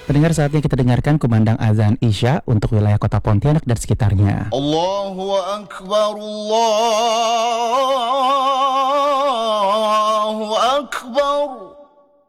Pendengar, saatnya kita dengarkan kumandang azan Isya untuk wilayah kota Pontianak dan sekitarnya. Allahu Akbar, Allahu Akbar.